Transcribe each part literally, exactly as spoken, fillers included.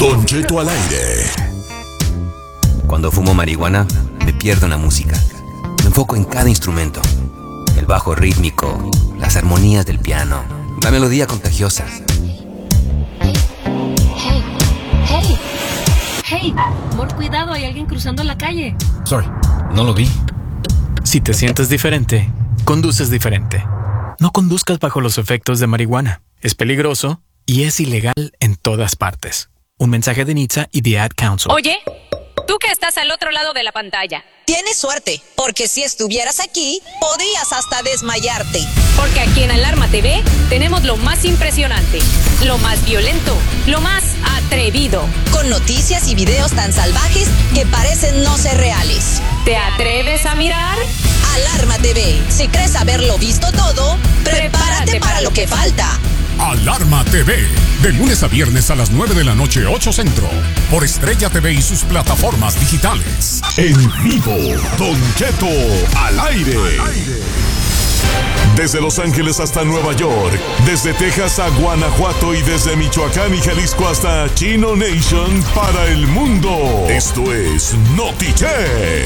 Don Cheto al aire. Cuando fumo marihuana, me pierdo en la música. Me enfoco en cada instrumento. El bajo rítmico, las armonías del piano, la melodía contagiosa. Hey, hey, hey, amor, cuidado, hay alguien cruzando la calle. Sorry, no lo vi. Si te sientes diferente, conduces diferente. No conduzcas bajo los efectos de marihuana. Es peligroso y es ilegal en todas partes. Un mensaje de N H T S A y The Ad Council. Oye, tú que estás al otro lado de la pantalla. Tienes suerte, porque si estuvieras aquí, podrías hasta desmayarte. Porque aquí en Alarma T V tenemos lo más impresionante, lo más violento, lo más atrevido. Con noticias y videos tan salvajes que parecen no ser reales. ¿Te atreves a mirar? Alarma T V. Si crees haberlo visto todo, prepárate, prepárate para, para lo que falta. Alarma T V, de lunes a viernes a las nueve de la noche, ocho Centro, por Estrella T V y sus plataformas digitales. En vivo, Don Cheto al aire. Desde Los Ángeles hasta Nueva York, desde Texas a Guanajuato y desde Michoacán y Jalisco hasta Chino Nation para el mundo. Esto es Notichet.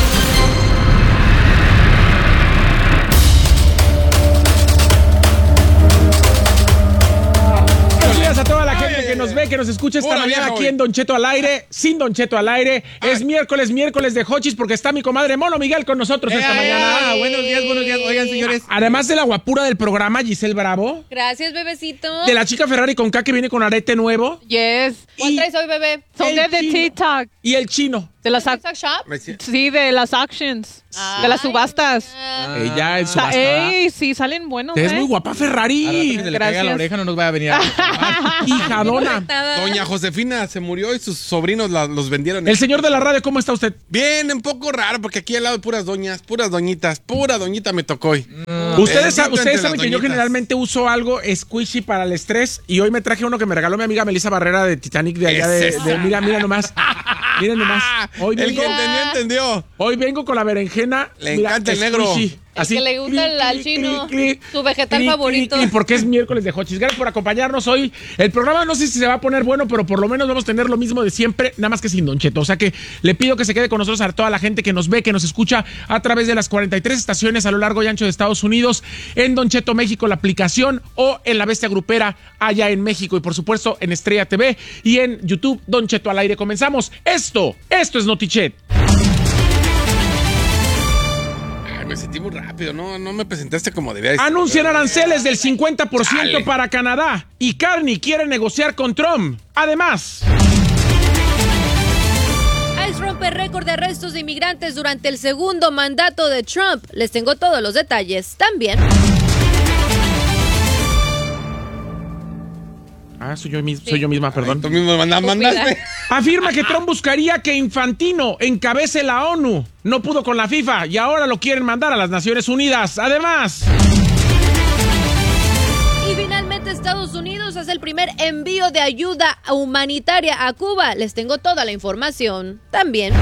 A toda la gente que nos ve, que nos escucha esta Pura mañana viejo, aquí en Don Cheto al aire, sin Don Cheto al aire. Ay. Es miércoles, miércoles de Hochis, porque está mi comadre Mono Miguel con nosotros eh, esta eh, mañana. Ah, buenos días, buenos días. Oigan, señores. Además de la guapura del programa, Giselle Bravo. Gracias, bebecito. De la chica Ferrari con K que viene con arete nuevo. Yes. ¿Cuál traes hoy, bebé? Son de TikTok. Y el chino. De las TikTok Shop? Sí, de las auctions. Ay, de las subastas. Ah. Ella en subasta. Ey, sí, salen buenos. Es ¿eh? muy guapa, Ferrari. A que se le caiga la oreja no nos vaya a venir a hijadona. Doña Josefina se murió y sus sobrinos la, los vendieron. El señor de la radio, ¿cómo está usted? Bien, un poco raro, porque aquí al lado puras doñas, puras doñitas, pura doñita me tocó hoy. Mm. Ustedes, saben, ustedes saben que yo generalmente uso algo squishy para el estrés y hoy me traje uno que me regaló mi amiga Melissa Barrera de Titanic de allá de, de, de mira, mira nomás. Miren nomás. Hoy el vengo, que entendió, entendió. Hoy vengo con la berenjena. Le mira, encanta el negro. Squishy. Así, el que le gusta cli, al chino, cli, cli, su vegetal cli, favorito. Cli, cli, porque es miércoles de Hochis. Gracias por acompañarnos hoy. El programa no sé si se va a poner bueno, pero por lo menos vamos a tener lo mismo de siempre, nada más que sin Don Cheto. O sea que le pido que se quede con nosotros a toda la gente que nos ve, que nos escucha a través de las cuarenta y tres estaciones a lo largo y ancho de Estados Unidos, en Don Cheto México, la aplicación, o en La Bestia Grupera allá en México. Y por supuesto en Estrella T V y en YouTube, Don Cheto al aire. Comenzamos. Esto, esto es Notichet. Me sentí muy rápido, no, no me presentaste como debía decir. Anuncian aranceles del cincuenta por ciento Chale. Para Canadá y Carney quiere negociar con Trump. Además, ICE rompe récord de arrestos de inmigrantes durante el segundo mandato de Trump. Les tengo todos los detalles también. Ah, soy yo, mis, sí. soy yo misma, perdón. Ay, tú mismo mandaste. mandaste. Afirma que Trump buscaría que Infantino encabece la ONU. No pudo con la FIFA y ahora lo quieren mandar a las Naciones Unidas. Además, y finalmente Estados Unidos hace el primer envío de ayuda humanitaria a Cuba. Les tengo toda la información también.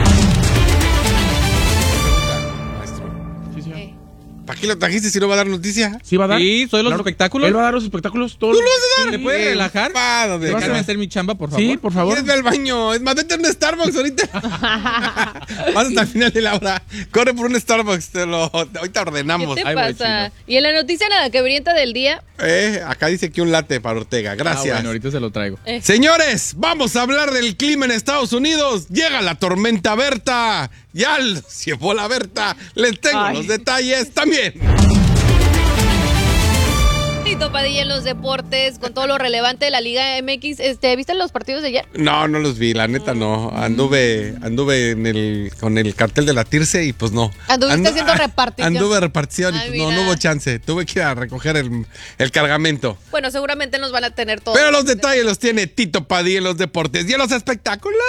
¿Para qué lo trajiste si no va a dar noticia? ¿Sí va a dar? Sí, soy los claro. espectáculos. Él va a dar los espectáculos todos. ¿Tú lo vas a dar? ¿Me puedes relajar? Pado, ¿Te vas a hacer mi chamba, por favor? Sí, por favor. Ve al baño. Es más, vete a un Starbucks ahorita. Vas hasta el final de la hora. Corre por un Starbucks. Te lo, ahorita ordenamos. ¿Qué te Ay, pasa? Y en la noticia nada que brienta del día. Eh, acá dice que un latte para Ortega. Gracias. Ah, bueno, ahorita se lo traigo. Eh. Señores, vamos a hablar del clima en Estados Unidos. Llega la tormenta Berta. Ya se llevó la Berta. Les tengo Ay. los detalles también. Tito Padilla en los deportes, con todo lo relevante de la Liga M X. Este, ¿viste los partidos de ayer? No, no los vi, la neta no. Anduve, anduve en el, con el cartel de la Tirce y pues no. ¿Anduviste Andu haciendo repartición? Anduve repartición y pues no, no hubo chance. Tuve que ir a recoger el, el cargamento. Bueno, seguramente nos van a tener todos. Pero los detalles los tiene Tito Padilla en los deportes y en los espectáculos.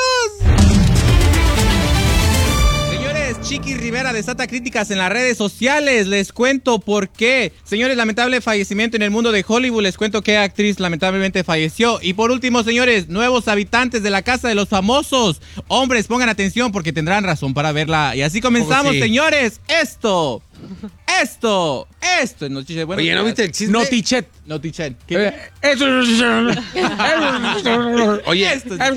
Chiqui Rivera desata críticas en las redes sociales. Les cuento por qué. Señores, lamentable fallecimiento en el mundo de Hollywood. Les cuento qué actriz lamentablemente falleció. Y por último, señores, nuevos habitantes de la Casa de los Famosos. Hombres, pongan atención porque tendrán razón para verla. Y así comenzamos, sí. Señores. Esto, esto, esto es Notichet. Bueno, oye, ¿no viste el chisme? Notichet. Notichet. ¿Qué? Eh, eso Oye, Esto es-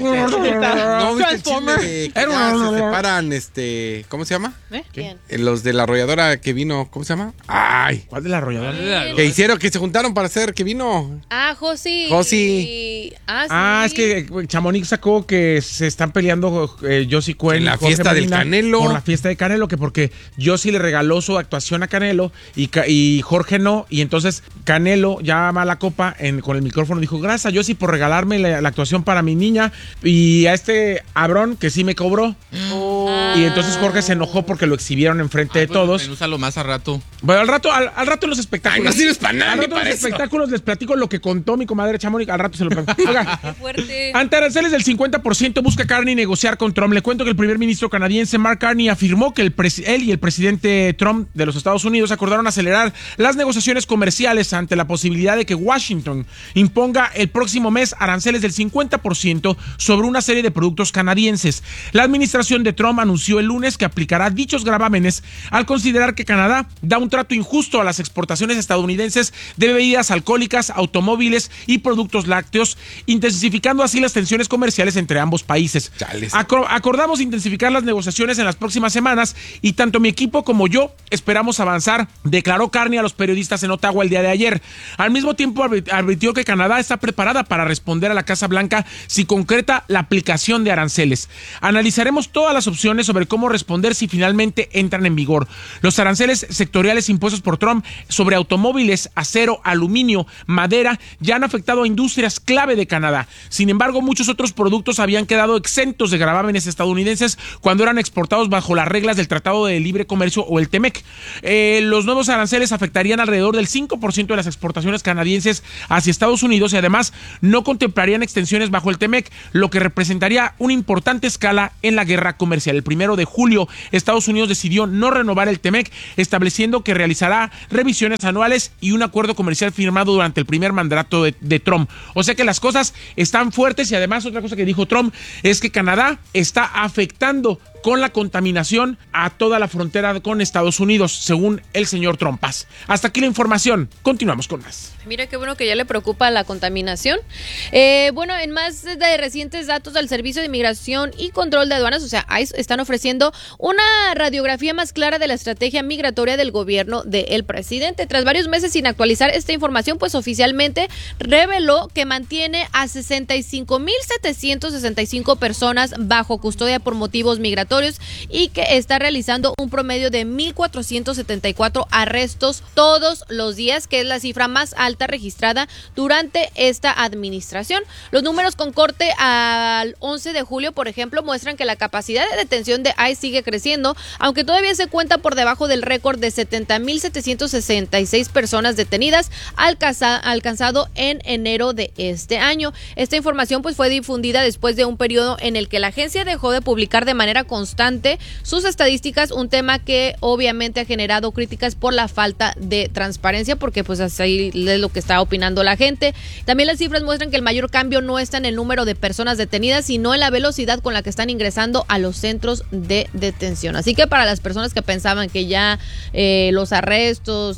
¿no viste el chisme Transformer. de que ya se separan, este, ¿cómo se llama? ¿Eh? ¿Quién? Eh, Los de la arrolladora que vino, ¿cómo se llama? Ay, ¿Cuál de la arrolladora? que hicieron, que se juntaron para hacer que vino. Ah, Josi. Josi. Ah, sí. Ah, es que eh, Chamonix sacó que se están peleando eh, Josie Cuen En la y Jorge fiesta del Medina Canelo. por la fiesta de Canelo, que porque Josie le regaló su actuación a Canelo y, Ca- y Jorge no, y entonces Canelo ya va a la copa en, con el micrófono, dijo, gracias a Josie por regalarme la, la actuación para mi niña, y a este Abrón que sí me cobró. Oh. Y entonces Jorge se enojó porque lo exhibieron enfrente de todos. Úsalo más a rato. Bueno, al rato, al, al rato en los espectáculos. Ay, no sirves para nada, Al ni rato en para los eso. espectáculos les platico lo que contó mi comadre Chamonix. Al rato se lo platico. Oiga, Qué fuerte. ante aranceles del cincuenta por ciento busca Carney negociar con Trump. Le cuento que el primer ministro canadiense Mark Carney afirmó que el pres- él y el presidente Trump de los Estados Unidos acordaron acelerar las negociaciones comerciales ante la posibilidad de que Washington imponga el próximo mes aranceles del cincuenta por ciento sobre una serie de productos canadienses. La administración de Trump anunció el lunes que aplicará dichos gravámenes al considerar que Canadá da un trato injusto a las exportaciones estadounidenses de bebidas alcohólicas, automóviles y productos lácteos, intensificando así las tensiones comerciales entre ambos países. Chales. Acor- acordamos intensificar las negociaciones en las próximas semanas y tanto mi equipo como yo esperamos avanzar, declaró Carney a los periodistas en Ottawa el día de ayer. Al mismo tiempo advi- advirtió que Canadá está preparada para responder a la Casa Blanca si concreta la aplicación de aranceles. Analizaremos todas las opciones sobre cómo responder si finalmente entran en vigor. Los aranceles sectoriales impuestos por Trump sobre automóviles, acero, aluminio, madera ya han afectado a industrias clave de Canadá. Sin embargo, muchos otros productos habían quedado exentos de gravámenes estadounidenses cuando eran exportados bajo las reglas del Tratado de Libre Comercio o el T M E C. Eh, los nuevos aranceles afectarían alrededor del cinco por ciento de las exportaciones canadienses hacia Estados Unidos y además no contemplarían extensiones bajo el T M E C, lo que representaría una importante escala en la guerra comercial. El primero de julio, Estados Unidos decidió no renovar el T M E C, estableciendo que realizará revisiones anuales y un acuerdo comercial firmado durante el primer mandato de, de Trump. O sea que las cosas están fuertes y además otra cosa que dijo Trump es que Canadá está afectando con la contaminación a toda la frontera con Estados Unidos, según el señor Trompas. Hasta aquí la información. Continuamos con más. Mira qué bueno que ya le preocupa la contaminación. Eh, bueno, en más de recientes datos del Servicio de Inmigración y Control de Aduanas, o sea, ICE, están ofreciendo una radiografía más clara de la estrategia migratoria del gobierno del presidente. Tras varios meses sin actualizar esta información, pues oficialmente reveló que mantiene a sesenta y cinco mil setecientos sesenta y cinco personas bajo custodia por motivos migratorios y que está realizando un promedio de mil cuatrocientos setenta y cuatro arrestos todos los días, que es la cifra más alta registrada durante esta administración. Los números con corte al once de julio, por ejemplo, muestran que la capacidad de detención de ICE sigue creciendo, aunque todavía se cuenta por debajo del récord de setenta mil setecientos sesenta y seis personas detenidas alcanza, alcanzado en enero de este año. Esta información pues fue difundida después de un periodo en el que la agencia dejó de publicar de manera constante sus estadísticas, un tema que obviamente ha generado críticas por la falta de transparencia, porque pues así es lo que está opinando la gente. También las cifras muestran que el mayor cambio no está en el número de personas detenidas, sino en la velocidad con la que están ingresando a los centros de detención. Así que para las personas que pensaban que ya eh, los arrestos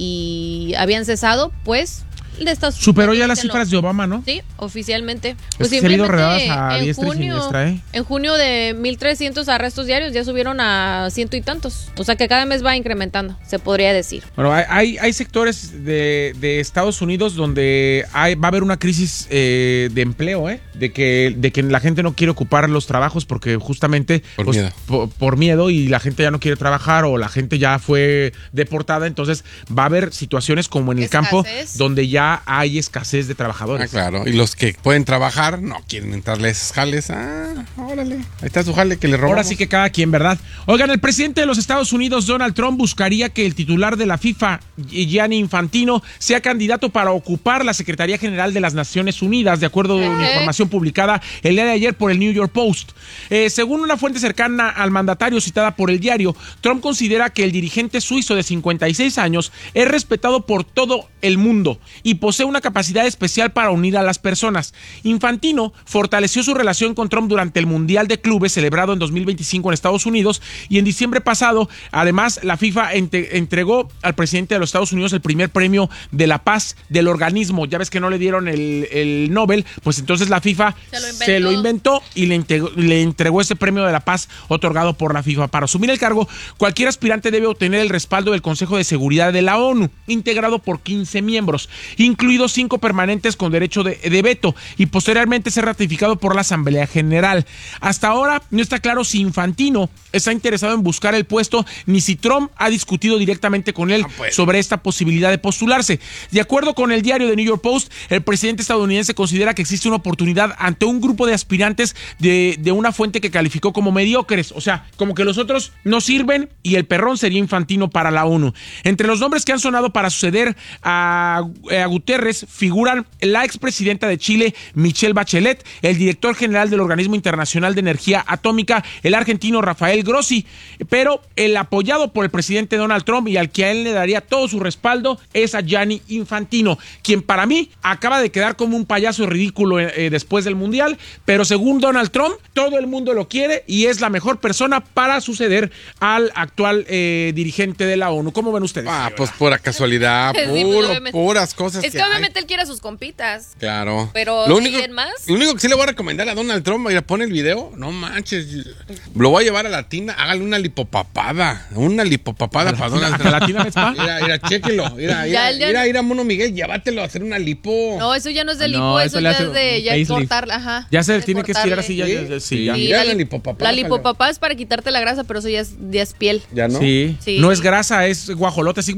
y, y habían cesado, pues de estas superó ya las cifras de Obama, ¿no? Sí, oficialmente. Pues se han ido redadas a en diestra y junio, siniestra, ¿eh? en junio de mil trescientos arrestos diarios ya subieron a ciento y tantos. O sea que cada mes va incrementando, se podría decir. Bueno, hay, hay, hay sectores de, de Estados Unidos donde hay, va a haber una crisis eh, de empleo, ¿eh? De que, de que la gente no quiere ocupar los trabajos porque justamente Por pues, miedo. Por, por miedo y la gente ya no quiere trabajar o la gente ya fue deportada. Entonces va a haber situaciones como en el Escasez. campo donde ya hay escasez de trabajadores. Ah, claro. Y los que pueden trabajar no quieren entrarle a esos jales. Ah, órale. Ahí está su jale que le robamos. Ahora sí que cada quien, ¿verdad? Oigan, el presidente de los Estados Unidos, Donald Trump, buscaría que el titular de la FIFA, Gianni Infantino, sea candidato para ocupar la Secretaría General de las Naciones Unidas, de acuerdo a una información publicada el día de ayer por el New York Post. Eh, según una fuente cercana al mandatario citada por el diario, Trump considera que el dirigente suizo de cincuenta y seis años es respetado por todo el mundo y posee una capacidad especial para unir a las personas. Infantino fortaleció su relación con Trump durante el Mundial de Clubes celebrado en dos mil veinticinco en Estados Unidos y en diciembre pasado, además, la FIFA ente- entregó al presidente de los Estados Unidos el primer premio de la paz del organismo. Ya ves que no le dieron el, el Nobel, pues entonces la FIFA FIFA Se lo inventó. se lo inventó y le entregó, le entregó ese premio de la paz otorgado por la FIFA. Para asumir el cargo, cualquier aspirante debe obtener el respaldo del Consejo de Seguridad de la ONU, integrado por quince miembros, incluidos cinco permanentes con derecho de, de veto, y posteriormente ser ratificado por la Asamblea General. Hasta ahora no está claro si Infantino está interesado en buscar el puesto, ni si Trump ha discutido directamente con él Ah, pues. sobre esta posibilidad de postularse. De acuerdo con el diario The New York Post, el presidente estadounidense considera que existe una oportunidad ante un grupo de aspirantes de, de una fuente que calificó como mediocres, o sea, como que los otros no sirven y el perrón sería Infantino para la ONU. Entre los nombres que han sonado para suceder a, a Guterres figuran la expresidenta de Chile, Michelle Bachelet, el director general del Organismo Internacional de Energía Atómica, el argentino Rafael Grossi, pero el apoyado por el presidente Donald Trump y al que a él le daría todo su respaldo es a Gianni Infantino, quien para mí acaba de quedar como un payaso ridículo eh, después del Mundial, pero según Donald Trump, todo el mundo lo quiere y es la mejor persona para suceder al actual eh, dirigente de la ONU. ¿Cómo ven ustedes? Ah, pues pura casualidad, Sí, pues, puro, obviamente. puras cosas Es que, que hay. obviamente él quiere a sus compitas. Claro. Pero lo ¿de único, ahí en más? lo único que sí le voy a recomendar a Donald Trump, mira, pone el video, no manches, lo voy a llevar a la tina, hágale una lipopapada, una lipopapada para Donald ¿A Trump. la tina de spa? Mira, mira, chéquelo, mira, Ya, mira, ya- mira, mira, Mono Miguel, llévatelo a hacer una lipo. No, eso ya no es de Ah, lipo, no, eso eso le ya hace es de ya facelift. cortarla, ajá. Ya se De tiene que estirar así, ya, ¿Sí? ya, ya, sí, Sí, ya. Sí, mira la, la li- lipopapá, la ojalá. lipopapá es para quitarte la grasa, pero eso ya es, ya es piel. ¿Ya no? Sí. Sí. No es grasa, es guajolote así.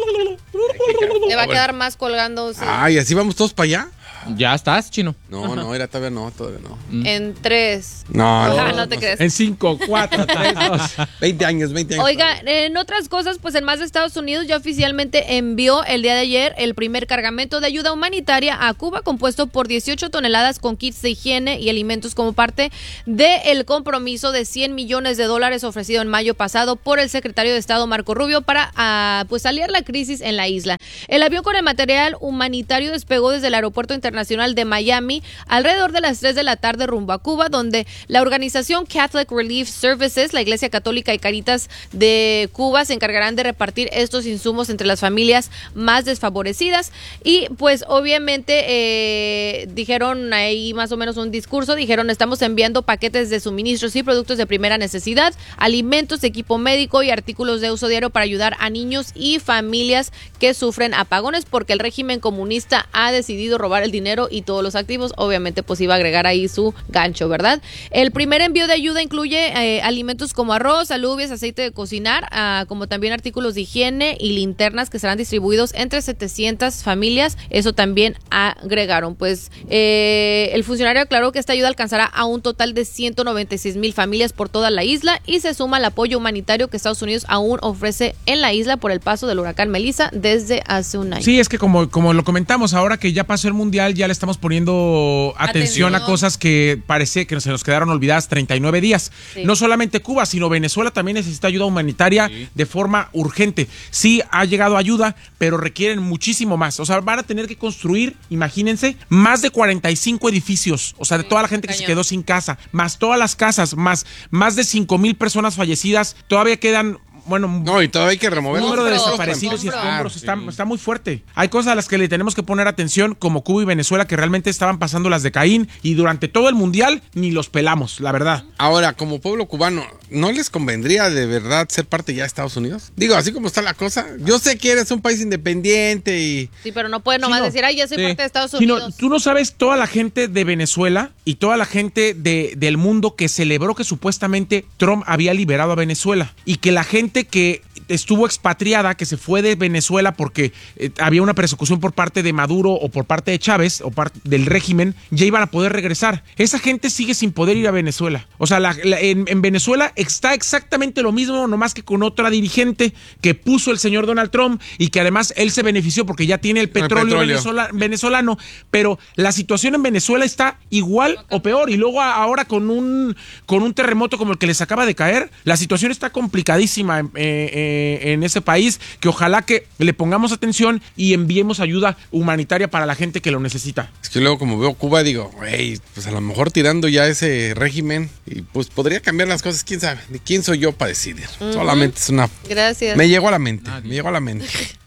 Le va a quedar más colgando. sí. Ay, ¿así vamos todos para allá? Ya estás, chino. No, no, era todavía no, todavía no. En tres. No, no, Ah, no, no te no crees. En cinco, cuatro, tres, dos. veinte años, veinte años. Oiga, en otras cosas, pues en más de Estados Unidos ya oficialmente envió el día de ayer el primer cargamento de ayuda humanitaria a Cuba, compuesto por dieciocho toneladas con kits de higiene y alimentos como parte del compromiso de cien millones de dólares ofrecido en mayo pasado por el secretario de Estado Marco Rubio para ah, pues aliviar la crisis en la isla. El avión con el material humanitario despegó desde el Aeropuerto Internacional de Miami alrededor de las tres de la tarde rumbo a Cuba, donde la organización Catholic Relief Services, la Iglesia Católica y Caritas de Cuba se encargarán de repartir estos insumos entre las familias más desfavorecidas. Y pues obviamente eh, dijeron ahí más o menos un discurso, dijeron estamos enviando paquetes de suministros y productos de primera necesidad, alimentos, equipo médico y artículos de uso diario para ayudar a niños y familias que sufren apagones, porque el régimen comunista ha decidido robar el dinero y todos los activos. Obviamente pues iba a agregar ahí su gancho, ¿verdad? El primer envío de ayuda incluye eh, alimentos como arroz, alubias, aceite de cocinar, ah, como también artículos de higiene y linternas que serán distribuidos entre setecientas familias. Eso también agregaron. Pues eh, el funcionario aclaró que esta ayuda alcanzará a un total de ciento noventa y seis mil familias por toda la isla y se suma al apoyo humanitario que Estados Unidos aún ofrece en la isla por el paso del huracán Melissa desde hace un año. Sí, es que como, como lo comentamos, ahora que ya pasó el Mundial, ya le estamos poniendo atención, Atención. a cosas que parece que se nos quedaron olvidadas treinta y nueve días. Sí. No solamente Cuba, sino Venezuela también necesita ayuda humanitaria sí. de forma urgente. Sí, ha llegado ayuda, pero requieren muchísimo más. O sea, van a tener que construir, imagínense, más de cuarenta y cinco edificios. O sea, de toda la gente que Cañón. se quedó sin casa, más todas las casas, más, más de cinco mil personas fallecidas. Todavía quedan... Bueno, no, y todavía hay que remover el número de Escombros, desaparecidos y escombros. escombros está, Sí. está muy fuerte. Hay cosas a las que le tenemos que poner atención, como Cuba y Venezuela, que realmente estaban pasando las de Caín, y durante todo el Mundial ni los pelamos, la verdad. Ahora, como pueblo cubano, ¿no les convendría de verdad ser parte ya de Estados Unidos? Digo, así como está la cosa. Yo sé que eres un país independiente y... Sí, pero no puede nomás Sí, no. decir, ay, ya soy Sí. parte de Estados Sino, Unidos. tú no sabes toda la gente de Venezuela y toda la gente de, del mundo que celebró que supuestamente Trump había liberado a Venezuela, y que la gente que estuvo expatriada, que se fue de Venezuela porque eh, había una persecución por parte de Maduro o por parte de Chávez o parte del régimen, ya iban a poder regresar. Esa gente sigue sin poder ir a Venezuela. O sea, la, la, en, en Venezuela está exactamente lo mismo, nomás que con otra dirigente que puso el señor Donald Trump, y que además él se benefició porque ya tiene el petróleo, petróleo. Venezuela, venezolano, pero la situación en Venezuela está igual o peor, y luego a, ahora con un, con un terremoto como el que les acaba de caer, la situación está complicadísima eh, eh, en ese país, que ojalá que le pongamos atención y enviemos ayuda humanitaria para la gente que lo necesita. Es que luego como veo Cuba digo, güey, pues a lo mejor tirando ya ese régimen y pues podría cambiar las cosas, quién sabe, ni quién soy yo para decidir. Uh-huh. Solamente es una... Gracias. Me llegó a la mente, me llegó a la mente.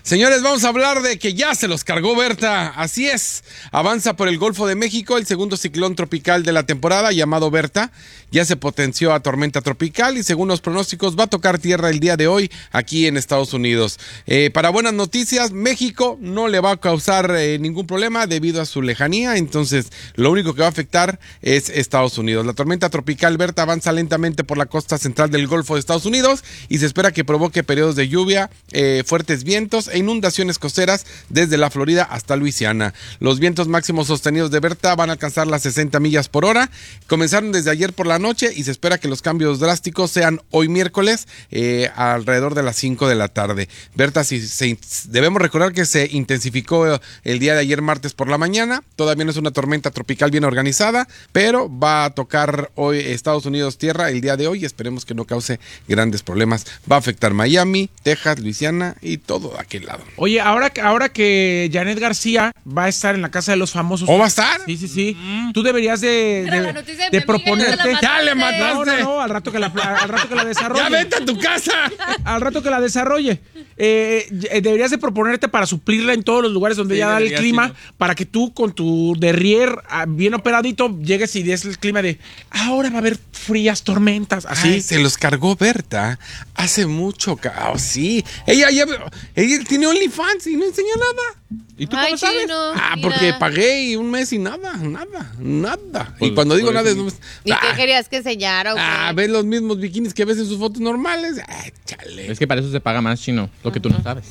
Señores, vamos a hablar de que ya se los cargó Berta. Así es. Avanza por el Golfo de México el segundo ciclón tropical de la temporada, llamado Berta. Ya se potenció a tormenta tropical y según los pronósticos va a tocar tierra el día de hoy aquí en Estados Unidos. Eh, para buenas noticias, México no le va a causar eh, ningún problema debido a su lejanía. Entonces, lo único que va a afectar es Estados Unidos. La tormenta tropical Berta avanza lentamente por la costa central del Golfo de Estados Unidos y se espera que provoque periodos de lluvia, eh, fuertes vientos e inundaciones costeras desde la Florida hasta Luisiana. Los vientos máximos sostenidos de Berta van a alcanzar las sesenta millas por hora. Comenzaron desde ayer por la noche y se espera que los cambios drásticos sean hoy miércoles eh, alrededor de las cinco de la tarde. Berta, si, se, debemos recordar que se intensificó el día de ayer martes por la mañana. Todavía no es una tormenta tropical bien organizada, pero va a tocar hoy Estados Unidos tierra el día de hoy y esperemos que no cause grandes problemas. Va a afectar Miami, Texas, Luisiana y todo aquel lado. Oye, ahora, ahora que Janet García va a estar en la Casa de los Famosos. ¿O va a estar? Sí, sí, sí. Mm. Tú deberías de, de, la noticia de de mi proponerte. amiga, ya ¡Ya le No, mataste! no, no, al rato que la, al rato que la desarrolle. ¡Ya vete a tu casa! Al rato que la desarrolle. Eh, eh, deberías de proponerte para suplirla en todos los lugares donde Sí, ya da el debería, clima, sí, para que tú con tu derrier ah, bien operadito llegues y des el clima de ahora va a haber frías tormentas. Así. Ay, se los cargó Berta hace mucho caos, sí. Ella, ella, ella tiene OnlyFans y no enseña nada. ¿Y tú Ay, cómo sabes? chino, Ah, mira. porque pagué un mes y nada, nada, nada. Pues, y cuando digo por nada es... eso. ¿Y ah, qué querías que enseñara? o qué? ah, ves los mismos bikinis que ves en sus fotos normales. Ay, chale. Es que para eso se paga más, chino, lo que tú no sabes.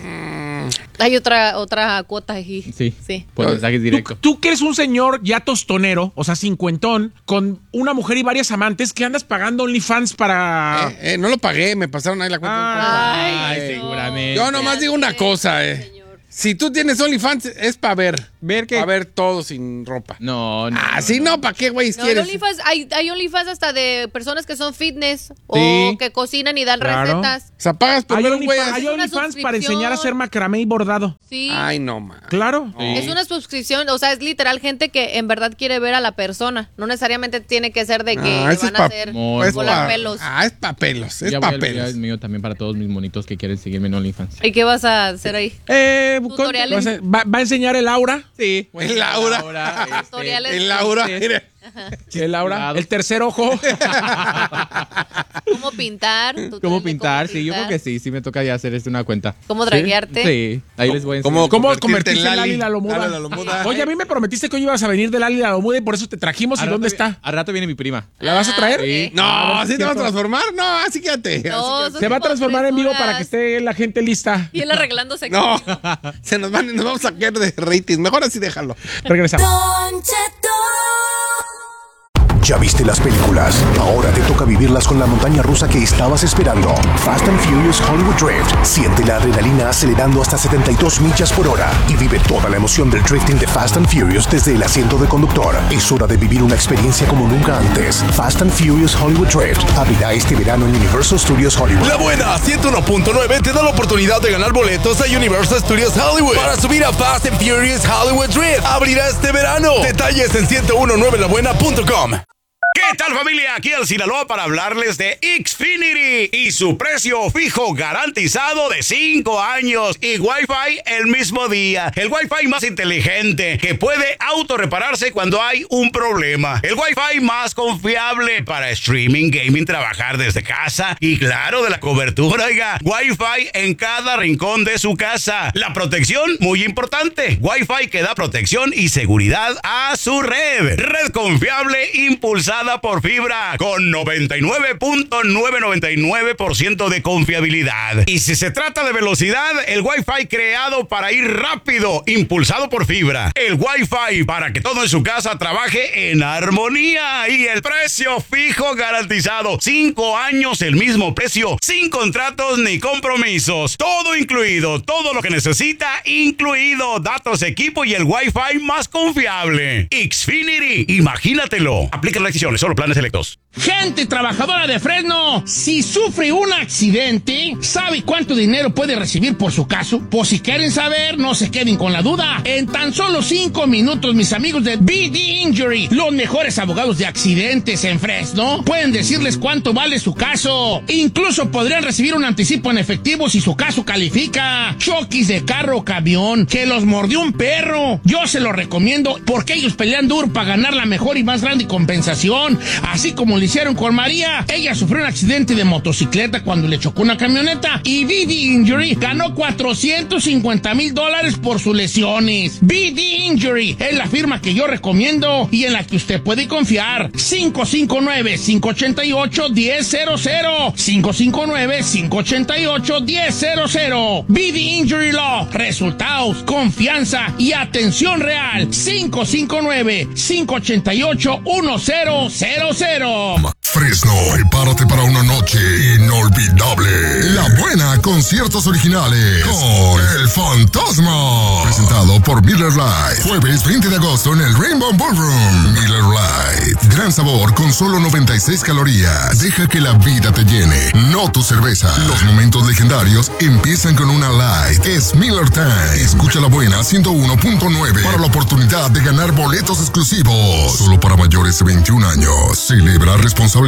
Hay otra, otra cuota aquí. Sí, Sí. por mensajes Tú, directos. tú que eres un señor ya tostonero, o sea, cincuentón, con una mujer y varias amantes, que andas pagando OnlyFans para... Eh, eh, no lo pagué, me pasaron ahí la cuenta. Ay, Ay, no. seguramente. Yo nomás digo una cosa, eh. Señor. Si tú tienes OnlyFans es para ver. ¿Ver qué? Para ver todo sin ropa. No, no. Ah, sí, no, ¿para qué, güey? No, quieres? OnlyFans, hay, hay OnlyFans hasta de personas que son fitness Sí. o que cocinan y dan Claro. recetas. O sea, pagas por Hay, ver un güey. OnlyFans- hay una OnlyFans para suscripción. enseñar a hacer macramé y bordado. Sí. Ay, no, man. Claro. Sí. Es una suscripción, o sea, es literal gente que en verdad quiere ver a la persona. No necesariamente tiene que ser de que Ah, le ese es van a pa- hacer Muy Es volar pa- pelos. Ah, es papelos, es Ya voy a papelos. olvidar el mío también para todos mis monitos que quieren seguirme en OnlyFans. ¿Y qué vas a hacer ahí? Eh, Tutoriales. Va, va a enseñar el aura. Sí. El Laura. este, Tutoriales. El Laura, Sí. mire. El aura. Chiflado. El tercer ojo. ¿Cómo pintar? ¿Cómo Tutorial de pintar? Sí, yo creo pintar. que sí, sí me toca ya hacer este una cuenta. ¿Cómo draguearte? Sí, ahí les voy a enseñar. ¿Cómo, ¿Cómo convertirte convertiste en Lali la Lomuda? Lali la Lomuda. Oye, a mí me prometiste que hoy ibas a venir de Lali la Lomuda y por eso te trajimos. ¿Y Al dónde rato vi- está? Al rato viene mi prima. ¿La vas a traer? Sí. No, Ah, ¿así te vas a cierto. transformar? No, así quédate. No, así son Se va a como transformar tres en vivo horas. para que esté la gente lista. Y él arreglándose. que- No, se nos van, nos vamos a caer de rating. Mejor así déjalo. Regresamos. ¿Ya viste las películas? Ahora te toca vivirlas con la montaña rusa que estabas esperando. Fast and Furious Hollywood Drift. Siente la adrenalina acelerando hasta setenta y dos millas por hora y vive toda la emoción del drifting de Fast and Furious desde el asiento de conductor. Es hora de vivir una experiencia como nunca antes. Fast and Furious Hollywood Drift abrirá este verano en Universal Studios Hollywood. La buena ciento uno punto nueve te da la oportunidad de ganar boletos a Universal Studios Hollywood para subir a Fast and Furious Hollywood Drift. Abrirá este verano. Detalles en ciento diecinueve la buena punto com. ¿Qué tal, familia? Aquí el Sinaloa para hablarles de Xfinity y su precio fijo garantizado de cinco años y Wi-Fi el mismo día. El Wi-Fi más inteligente que puede autorrepararse cuando hay un problema. El Wi-Fi más confiable para streaming, gaming, trabajar desde casa y claro, de la cobertura, oiga, Wi-Fi en cada rincón de su casa. La protección, muy importante. Wi-Fi que da protección y seguridad a su red. Red confiable impulsada por fibra con noventa y nueve punto novecientos noventa y nueve por ciento de confiabilidad. Y si se trata de velocidad, el Wi-Fi creado para ir rápido, impulsado por fibra. El Wi-Fi para que todo en su casa trabaje en armonía. Y el precio fijo garantizado. Cinco años el mismo precio, sin contratos ni compromisos. Todo incluido, todo lo que necesita incluido. Datos, equipo y el Wi-Fi más confiable. Xfinity, imagínatelo. Aplica las decisiones. solo planes selectos. Gente trabajadora de Fresno, si sufre un accidente, ¿sabe cuánto dinero puede recibir por su caso? Pues si quieren saber, no se queden con la duda. En tan solo cinco minutos, mis amigos de B D Injury, los mejores abogados de accidentes en Fresno, pueden decirles cuánto vale su caso. Incluso podrían recibir un anticipo en efectivo si su caso califica. Choques de carro o camión, que los mordió un perro. Yo se lo recomiendo porque ellos pelean duro para ganar la mejor y más grande compensación. Así como lo hicieron con María. Ella sufrió un accidente de motocicleta cuando le chocó una camioneta y B D Injury ganó cuatrocientos cincuenta mil dólares por sus lesiones. B D Injury es la firma que yo recomiendo y en la que usted puede confiar. cinco cinco nueve, cinco ocho ocho, uno cero cero cero. cinco cinco nueve, cinco ocho ocho, uno cero cero cero. B D Injury Law. Resultados, confianza y atención real. cinco cinco nueve, cinco ocho ocho, uno cero cero cero. Fresno, prepárate para una noche inolvidable. La Buena, conciertos originales con El Fantasma. Presentado por Miller Lite. Jueves veinte de agosto en el Rainbow Ballroom. Miller Lite. Gran sabor con solo noventa y seis calorías. Deja que la vida te llene, no tu cerveza. Los momentos legendarios empiezan con una Light. Es Miller Time. Escucha La Buena ciento uno punto nueve para la oportunidad de ganar boletos exclusivos. Solo para mayores de veintiún años. Celebra responsablemente.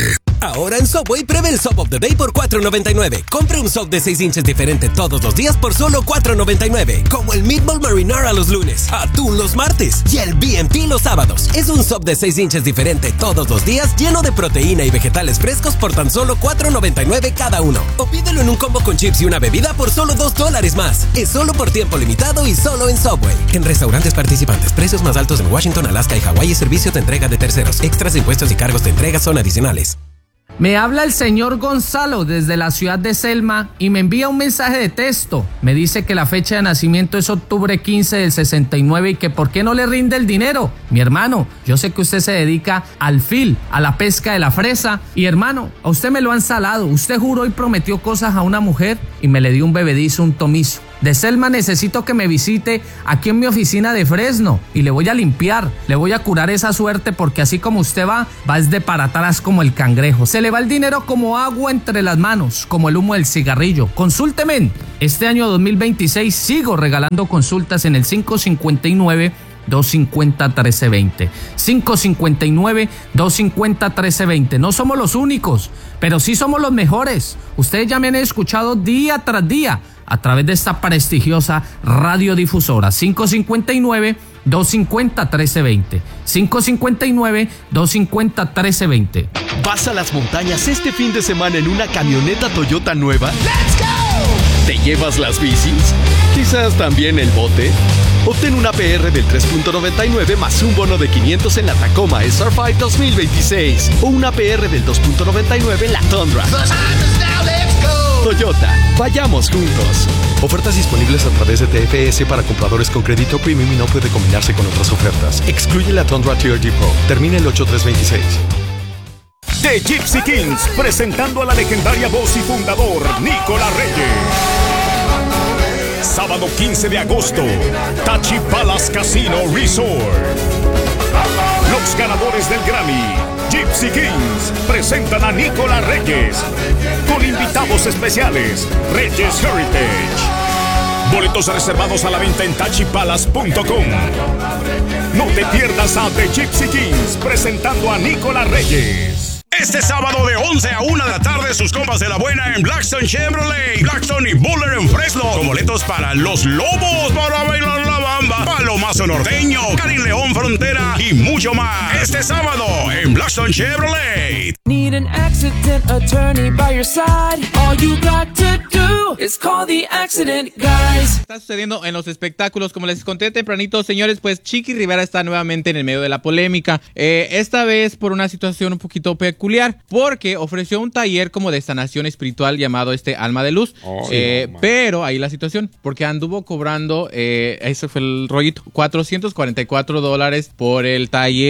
Ahora en Subway, pruebe el Sub of the Day por cuatro noventa y nueve. Compre un sub de seis inches diferente todos los días por solo cuatro noventa y nueve. Como el Meatball Marinara los lunes, atún los martes y el B and P los sábados. Es un sub de seis inches diferente todos los días, lleno de proteína y vegetales frescos por tan solo cuatro noventa y nueve cada uno. O pídelo en un combo con chips y una bebida por solo dos dólares más. Es solo por tiempo limitado y solo en Subway. En restaurantes participantes, precios más altos en Washington, Alaska y Hawái y servicio de entrega de terceros. Extras, impuestos y cargos de entrega son adicionales. Me habla el señor Gonzalo desde la ciudad de Selma y me envía un mensaje de texto. Me dice que la fecha de nacimiento es octubre quince del sesenta y nueve y que por qué no le rinde el dinero. Mi hermano, yo sé que usted se dedica al fil, a la pesca de la fresa. Y hermano, a usted me lo han salado. Usted juró y prometió cosas a una mujer y me le dio un bebedizo, un tomizo. De Selma necesito que me visite aquí en mi oficina de Fresno y le voy a limpiar, le voy a curar esa suerte porque así como usted va, va de para atrás como el cangrejo. Se le va el dinero como agua entre las manos, como el humo del cigarrillo. Consúlteme. Este año dos mil veintiséis sigo regalando consultas en el cinco cinco nueve, dos cinco cero, uno tres dos cero. cinco cinco nueve, dos cinco cero, uno tres dos cero. No somos los únicos, pero sí somos los mejores. Ustedes ya me han escuchado día tras día a través de esta prestigiosa radiodifusora. cinco cinco nueve, dos cinco cero, uno tres dos cero. cinco cinco nueve, dos cinco cero, uno tres dos cero. ¿Vas a las montañas este fin de semana en una camioneta Toyota nueva? ¡Let's go! ¿Te llevas las bicis? ¿Quizás también el bote? Obtén una P R del tres punto noventa y nueve más un bono de quinientos en la Tacoma S R cinco dos mil veintiséis o una P R del dos punto noventa y nueve en la Tundra. Toyota, vayamos juntos. Ofertas disponibles a través de T F S para compradores con crédito premium y no puede combinarse con otras ofertas. Excluye la Tundra T R D Pro. Termina el ocho tres veintiséis. The Gypsy Kings, presentando a la legendaria voz y fundador, Nicola Reyes. Sábado quince de agosto, Tachi Palace Casino Resort. Los ganadores del Grammy, Gypsy Kings, presentan a Nicola Reyes, con invitados especiales, Reyes Heritage. Boletos reservados a la venta en tachi palace punto com. No te pierdas a The Gypsy Kings, presentando a Nicola Reyes. Este sábado de once a una de la tarde, sus compas de la buena en Blackstone Chevrolet, Blackstone y Buller en Fresno, con boletos para Los Lobos, para bailar la bamba, Palomazo Norteño, Karin León Frontera y mucho más. Este sábado en Blackstone Chevrolet. Need an accident attorney by your side. All you got to do is call the accident guys. Está sucediendo en los espectáculos, como les conté tempranito, señores, pues Chiqui Rivera está nuevamente en el medio de la polémica. Eh, esta vez por una situación un poquito peculiar, porque ofreció un taller como de sanación espiritual llamado este Alma de Luz. Oh, eh, no, pero ahí la situación, porque anduvo cobrando, eh, ese fue el rollito, cuatrocientos cuarenta y cuatro dólares por el taller.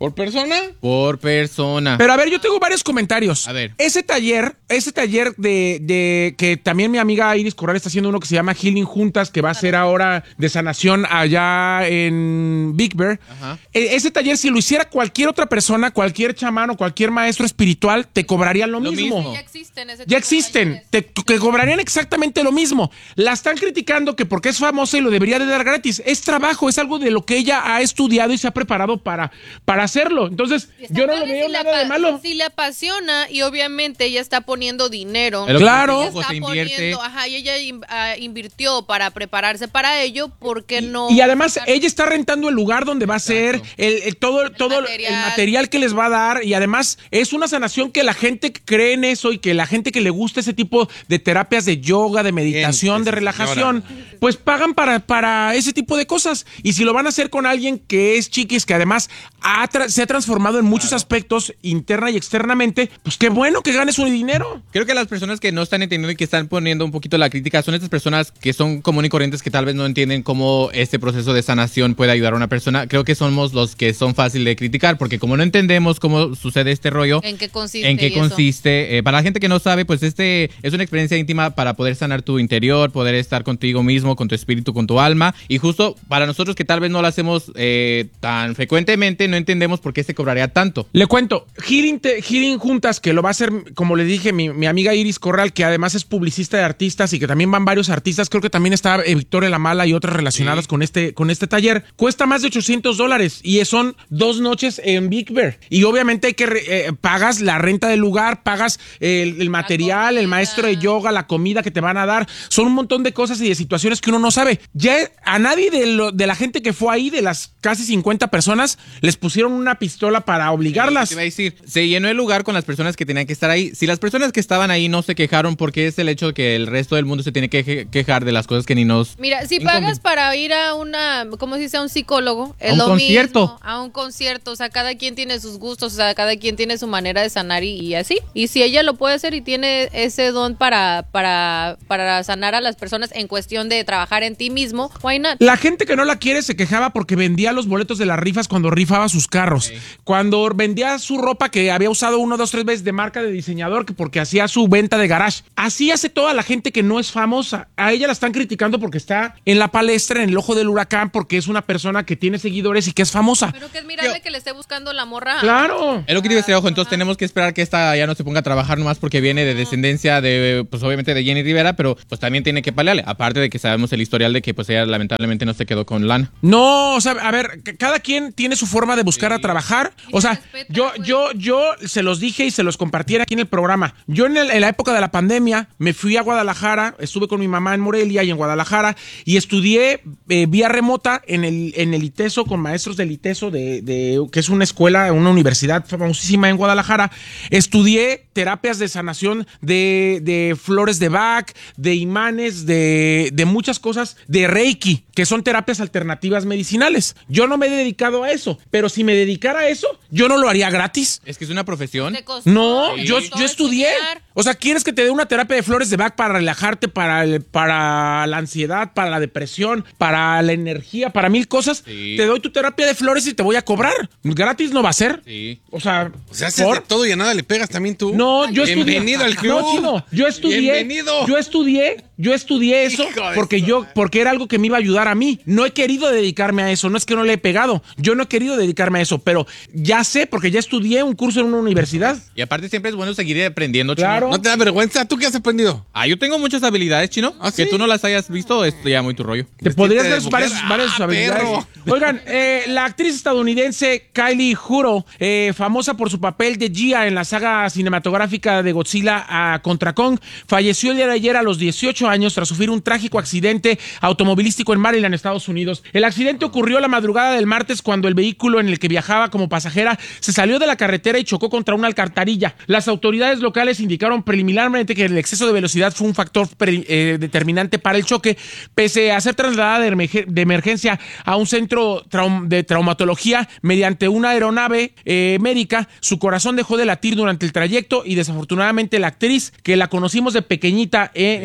¿Por persona? Por persona. Pero a ver, yo tengo varios comentarios. A ver. Ese taller, ese taller de, de que también mi amiga Iris Corral está haciendo uno que se llama Healing Juntas, que va a ser ahora de sanación allá en Big Bear. Ajá. E- ese taller, si lo hiciera cualquier otra persona, cualquier chamán o cualquier maestro espiritual, te cobrarían lo, Lo mismo. mismo. Ya existen ese Ya tipo de existen, talleres. te, te cobrarían exactamente lo mismo. La están criticando que porque es famosa y lo debería de dar gratis. Es trabajo, es algo de lo que ella ha estudiado y se ha preparado para, para hacerlo. Entonces, Está yo no le padre veo si le nada de apa- malo. Si le apasiona y obviamente ella está poniendo dinero. Es lo que Claro. Ella digo, está se invierte. poniendo, ajá, y ella in- ah, invirtió para prepararse para ello, ¿por qué no? Y además, ella está rentando el lugar donde va a ser, el, el- todo, todo el material. material que les va a dar. Y además, es una sanación que la gente que cree en eso y que la gente que le gusta ese tipo de terapias de yoga, de meditación, Bien, de esa relajación, señora. pues pagan para, para ese tipo de cosas. Y si lo van a hacer con alguien que es chiquis, que además ha tra- se ha transformado en muchos aspectos, interna y externamente, pues qué bueno que gane su dinero. Creo que las personas que no están entendiendo y que están poniendo un poquito la crítica son estas personas que son común y corrientes que tal vez no entienden cómo este proceso de sanación puede ayudar a una persona. Creo que somos los que son fáciles de criticar porque como no entendemos cómo sucede este rollo, ¿En qué consiste? en qué y eso? consiste, eh, para la gente que no sabe, pues este es una experiencia íntima para poder sanar tu interior, poder estar contigo mismo, con tu espíritu, con tu alma. Y justo para nosotros que tal vez no lo hacemos eh, tan frecuentemente, no entendemos por qué se cobraría tanto. Le cuento, Healing, te- Healing Juntas, que lo va a hacer, como le dije, mi, mi amiga Iris Corral, que además es publicista de artistas y que también van varios artistas, creo que también está eh, Victoria La Mala y otras relacionadas Sí. con este con este taller. Cuesta más de ochocientos dólares y son dos noches en Big Bear. Y obviamente hay que re- eh, pagas la renta del lugar, pagas el, el material, el maestro de yoga, la comida que te van a dar. Son un montón de cosas y de situaciones que uno no sabe. Ya a nadie de, lo- de la gente que fue ahí, de las casi cincuenta personas, les pusieron una pistola para obligarlas. Te iba a decir, se llenó el lugar con las personas que tenían que estar ahí. Si las personas que estaban ahí no se quejaron, ¿por qué es el hecho de que el resto del mundo se tiene que je- quejar de las cosas que ni nos... Mira, si Inconven- pagas para ir a una, ¿cómo se dice? A un psicólogo. Es A un lo concierto. mismo, a un concierto. O sea, cada quien tiene sus gustos, o sea, cada quien tiene su manera de sanar y, y así. Y si ella lo puede hacer y tiene ese don para, para, para sanar a las personas en cuestión de trabajar en ti mismo, why not? La gente que no la quiere se quejaba porque vendía los boletos de las rifas cuando rifaba sus carros. Cuando vendía su ropa que había usado uno, dos, tres veces de marca de diseñador, que porque hacía su venta de garage. Así hace toda la gente que no es famosa. A ella la están criticando porque está en la palestra, en el ojo del huracán, porque es una persona que tiene seguidores y que es famosa. Pero que es admirable que le esté buscando la morra. ¡Claro! Es lo que te iba a decir, ojo, entonces tenemos que esperar que esta ya no se ponga a trabajar nomás porque viene de descendencia de, pues obviamente de Jenny Rivera, pero pues también tiene que paliarle. Aparte de que sabemos el historial de que pues ella lamentablemente no se quedó con lana. No, o sea, a ver, c- cada quien tiene su forma de buscar a trabajar. O sea, yo, yo, yo se los dije y se los compartí aquí en el programa. Yo en, el- en la época de la pandemia me fui a Guadalajara, estuve con mi mamá en Morelia y en Guadalajara y estudié eh, vía remota en el, en el ITESO con maestros del ITESO, de, de, que es una escuela, una universidad famosísima en Guadalajara. Estudié terapias de sanación de, de flores de Bach, de imanes, de, de muchas cosas, de Reiki, que son terapias alternativas medicinales. Yo no me he dedicado a eso, pero si me dedicara a eso, yo no lo haría gratis. Es que es una profesión. No, Sí. yo, yo estudié. O sea, ¿quieres que te dé una terapia de flores de Bach para relajarte, para, el- para la ansiedad, para la depresión, para la energía, para mil cosas? Sí. Te doy tu terapia de flores y te voy a cobrar. Gratis no va a ser. Sí. O sea, O sea, haces ¿por? de todo y a nada le pegas también tú. No, yo estudié. Bienvenido al club. No, chino, yo estudié. Bienvenido. Yo estudié, yo estudié eso Hijo de porque su yo, porque era algo que me iba a ayudar a mí. No he querido dedicarme a eso, no es que no le he pegado. Yo no he querido dedicarme a eso, pero ya sé porque ya estudié un curso en una universidad. Y aparte siempre es bueno seguir aprendiendo, Chino. Claro. ¿No te da vergüenza? ¿Tú qué has aprendido? Ah, yo tengo muchas habilidades, Chino. ¿Ah, Que sí? tú no las hayas visto, es ya muy tu rollo. Te podrías de ver mujer. varias, varias de sus Ah, habilidades. perro. Oigan, eh, la actriz estadounidense Kylie Juro, eh, famosa por su papel de Gia en la saga cinematográfica de Godzilla a contra Kong, falleció el día de ayer a los dieciocho años tras sufrir un trágico accidente automovilístico en Maryland, Estados Unidos. El accidente ocurrió la madrugada del martes cuando el vehículo en el que viajaba como pasajera se salió de la carretera y chocó contra una alcantarilla. Las autoridades locales indicaron preliminarmente que el exceso de velocidad fue un factor pre- eh, determinante para el choque, pese a ser trasladada de, emerge- de emergencia a un centro traum- de traumatología mediante una aeronave eh, médica. Su corazón dejó de latir durante el trayecto y desafortunadamente la actriz, que la conocimos de pequeñita eh, en esta película,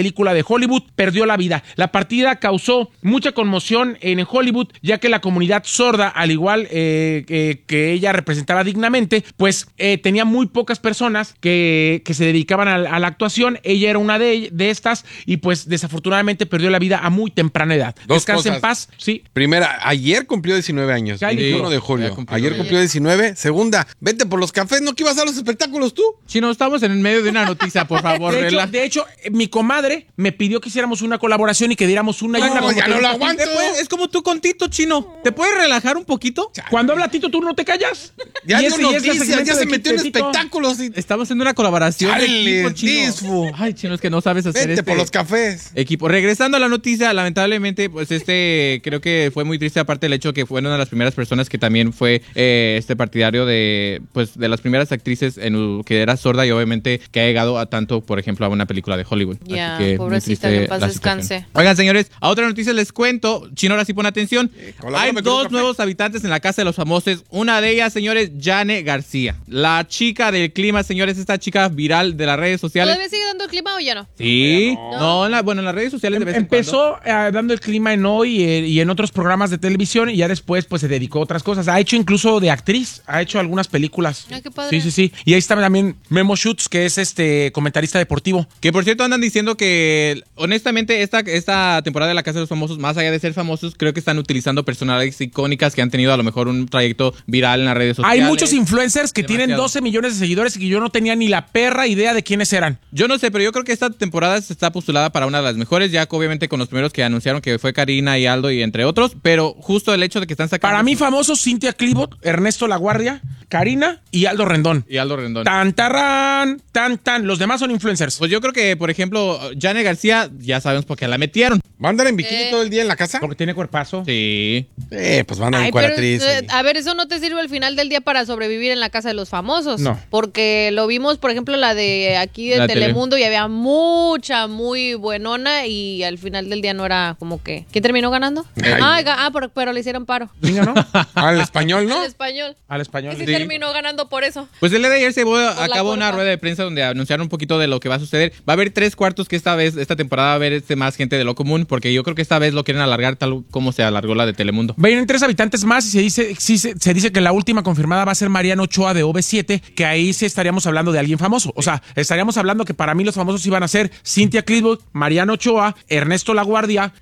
película de Hollywood, perdió la vida. La partida causó mucha conmoción en Hollywood, ya que la comunidad sorda, al igual eh, eh, que ella representaba dignamente, pues eh, tenía muy pocas personas que, que se dedicaban a, a la actuación. Ella era una de, de estas y pues desafortunadamente perdió la vida a muy temprana edad. Dos Descanse cosas. en paz. Sí. Primera, ayer cumplió diecinueve años, Ya, veintiuno de julio. Ayer cumplió diecinueve. Segunda, vete por los cafés, ¿no que ibas a los espectáculos tú? Chino, estamos en el medio de una noticia, por favor, De hecho, rela. de hecho, eh, mi comadre me pidió que hiciéramos una colaboración y que diéramos una y No, una. como ya que- no lo aguanto. Es como tú con Tito, Chino. ¿Te puedes relajar un poquito? Cuando habla Tito, ¿tú no te callas? Ya Y dio ese- y ese noticias, segmento ya de se metió en Tito. espectáculos. Y... Estamos haciendo una colaboración de Chale, equipo, Chino. disfu. Ay, Chino, es que no sabes hacer Vete este por los cafés. equipo. Regresando a la noticia, lamentablemente, pues este, creo que fue muy triste, aparte del hecho que fue una de las primeras personas que también fue eh, este partidario de, pues, de las primeras actrices en que era sorda y obviamente que ha llegado a tanto, por ejemplo, a una película de Hollywood. Ya, Así que muy pobrecita, triste que en paz la situación. descanse. Oigan, señores, a otra noticia les cuento. Chino, ahora sí pon atención. colabórame Hay con un dos café. nuevos habitantes en la Casa de los Famosos. Una de ellas, señores, Jane García. La chica del clima, señores, esta chica viral de las redes sociales. ¿Todavía sigue dando el clima o ya no? Sí, no, en la- bueno, en las redes sociales de vez en Empezó eh, dando el clima en Hoy eh, y en otros programas de televisión y ya después pues se dedicó a otras cosas. Ha hecho incluso de actriz, ha hecho algunas películas. Ay, qué padre. Sí, sí, sí. Y ahí está también Memo Schutz, que es este comentarista deportivo. Que por cierto andan diciendo que honestamente esta, esta temporada de La Casa de los Famosos, más allá de ser famosos, creo que están utilizando personalidades icónicas que han tenido a lo mejor un trayecto viral en las redes sociales. Hay muchos influencers que tienen Demasiado. doce millones de seguidores y que yo no tenía ni la perra idea de quiénes eran. Yo no sé, pero yo creo que esta temporada está postulada para una de las mejores, ya que obviamente con los primeros que anunciaron que fue Karina y Aldo y entre otros, pero justo el hecho de que están sacando... Para mí famosos, Cintia Clibot, Ernesto Laguardia, Karina y Aldo Rendón. Y Aldo Rendón. Tan, tarán, tan, tan. Los demás son influencers. Pues yo creo que, por ejemplo, Jane García, ya sabemos por qué la metieron. ¿Va a andar en bikini todo el día en la casa? Porque tiene cuerpazo. Sí. Eh, pues va a andar Ay, en pero, cuadratriz. eh, a ver, eso no te sirve al final del día para sobrevivir en la Casa de los Famosos. No. Porque lo vimos, por ejemplo, la de aquí de La tele. Telemundo y había mucha, muy buenona y al final del día no era como que... ¿Quién terminó ganando? Ay. Ah, ga- ah, pero, pero le hicieron paro. Venga, ¿no? Al español, ¿no? Al español. Al español. Sí, Sí. terminó ganando por eso. Pues el día de ayer se llevó a Por la cabo una corta. rueda de prensa donde anunciaron un poquito de lo que va a suceder. Va a haber tres cuartos que esta vez, esta temporada va a haber este más gente de lo común, porque yo creo que esta vez lo quieren alargar tal como se alargó la de Telemundo. Vienen tres habitantes más y se dice, sí, se, se dice que la última confirmada va a ser Mariano Ochoa de O V siete, que ahí sí estaríamos hablando de alguien famoso. O sea, estaríamos hablando que para mí los famosos iban a ser Cintia Clitwood, Mariano Ochoa, Ernesto Laguardia,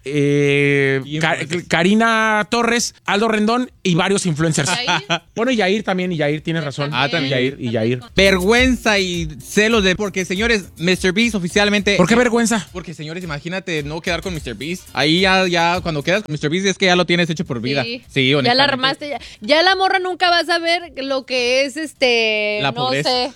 eh, Ka- Karina Torres, Aldo Rendón y varios influencers. Bueno, y Yair también, y Yair tiene razón. Ah, también. Yair, y Yair. Vergüenza y celos de... Porque, señores, mister Beast oficialmente... ¿Por qué vergüenza? Porque, señores, imagínate no quedar con mister Beast. Ahí ya, ya cuando quedas con mister Beast es que ya lo tienes hecho por vida. Sí. Sí, Ya la honestamente. armaste. Ya, ya la morra nunca va a saber lo que es este... La no pobreza. sé.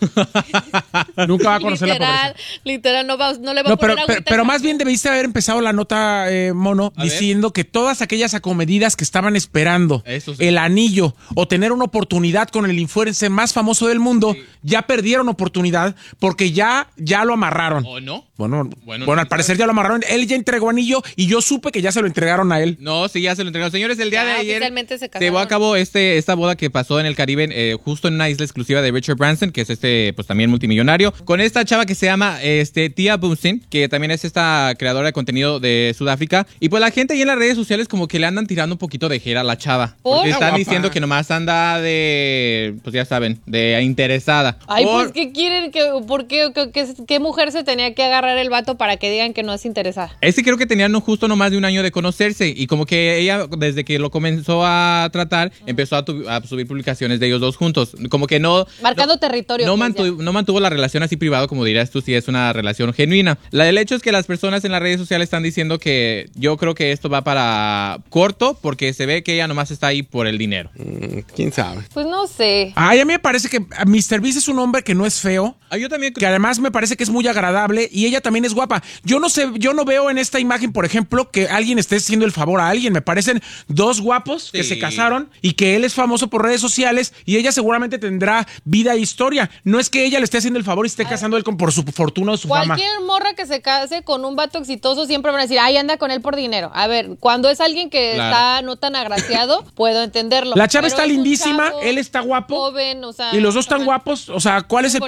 Nunca va a conocer la literal, pobreza. literal, no, va, no le va No, a pero, poner pero, agüita. pero más bien debiste haber empezado la nota, eh, Mono, A ver. diciendo que todas aquellas acomedidas que estaban esperando Eso sí. el anillo o tener una oportunidad con el influencer más famoso del mundo, ya perdieron oportunidad porque ya, ya lo amarraron. ¿O no? Bueno, Bueno, bueno, no al parecer ya lo amarraron. Él ya entregó anillo y yo supe que ya se lo entregaron a él. No, sí, ya se lo entregaron. Señores, el día Ya, de ayer oficialmente se se casaron. llevó a cabo este, esta boda que pasó en el Caribe, eh, justo en una isla exclusiva de Richard Branson, que es este, pues también multimillonario, con esta chava que se llama este, Tia Boomsteen, que también es esta creadora de contenido de Sudáfrica. Y pues la gente ahí en las redes sociales como que le andan tirando un poquito de jera a la chava. ¿Por? Porque Ah, están guapa. diciendo que nomás anda de, pues ya saben, de interesada. Ay, Por- pues, ¿qué quieren? que ¿Por qué? ¿Qué, qué- qué mujer se tenía que agarrar el vato para que digan que no es interesada? Este creo que tenían no justo no más de un año de conocerse y como que ella desde que lo comenzó a tratar empezó a, tu- a subir publicaciones de ellos dos juntos, como que no Marcando territorio. no pues, mantuvo, no mantuvo la relación así privado como dirías tú si es una relación genuina. La del hecho es que las personas en las redes sociales están diciendo que yo creo que esto va para corto porque se ve que ella nomás está ahí por el dinero. Mm, ¿Quién sabe? ya. Pues no sé. Ay, a mí me parece que mister Beast es un hombre que no es feo. Ah, yo también Que además me parece que es muy agradable y ella también es guapa. Yo no sé, yo no veo en esta imagen, por ejemplo, que alguien esté haciendo el favor a alguien. Me parecen dos guapos que Sí. se casaron y que él es famoso por redes sociales y ella seguramente tendrá vida e historia. No es que ella le esté haciendo el favor y esté casando él con, por su fortuna o su fama. Cualquier morra que se case con un vato exitoso siempre van a decir, ay, anda con él por dinero. A ver, cuando es alguien que Claro. está no tan agraciado, puedo entenderlo. La chava Pero está es un lindísima, chavo él está guapo joven, o sea, y los dos están guapos. O sea, ¿cuál es el bonita problema? pareja.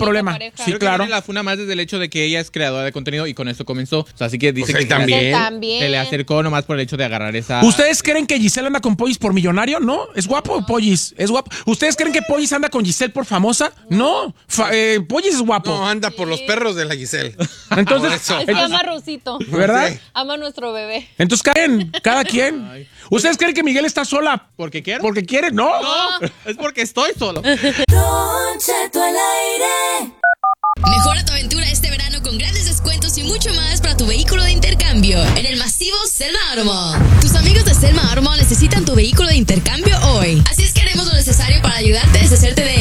maneja. Sí, claro. La funa más desde el hecho de que ella es creadora de contenido y con eso comenzó. O sea, así que dice Pues que él también. Se, le, también. se le acercó nomás por el hecho de agarrar esa. ¿Ustedes creen que Giselle anda con Pollis por millonario? No. ¿Es guapo Pollis? ¿Es guapo? ¿Ustedes creen que Pollis anda con Giselle por famosa? No. Fa- eh, Pollis es guapo. No, anda por los perros de la Giselle. Entonces, Es que ama a Rosito. ¿Verdad? Ama a nuestro bebé. Entonces caen, cada quien. ¿Ustedes creen que Miguel está sola? ¿Porque quiere? Porque quiere, no. No, es porque estoy solo. Don Cheto al aire. Mejora tu aventura este verano con grandes descuentos y mucho más para tu vehículo de intercambio en el masivo Selma Automall. Tus amigos de Selma Automall necesitan tu vehículo de intercambio hoy. Así es que haremos lo necesario para ayudarte a deshacerte de